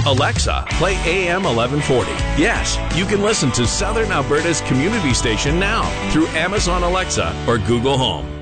Alexa, play AM 1140. Yes, you can listen to Southern Alberta's community station now through Amazon Alexa or Google Home.